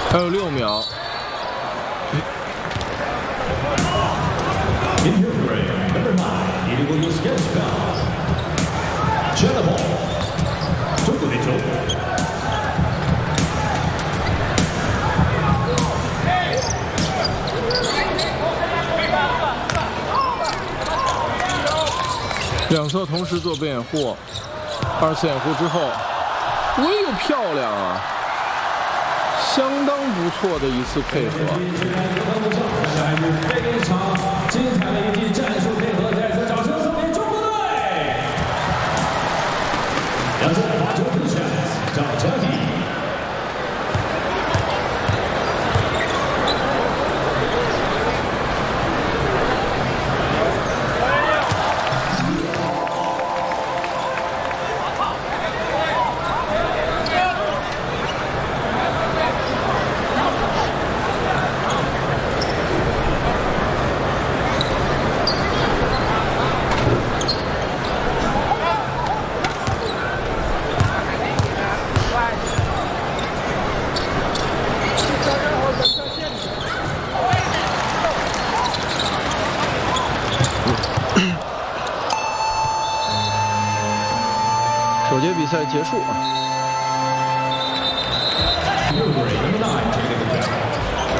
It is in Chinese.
还有6秒。 In your grade, number 9, it will use sketch ball. Check ball. 中国队球。 两侧同时做辩护，2次掩护之后，哎呦漂亮啊！相当不错的一次配合。 非常精彩的一记战术配合，再次掌声送给中国队。两次发球 positions， 张佳迪。 首节比赛结束。 Number 9,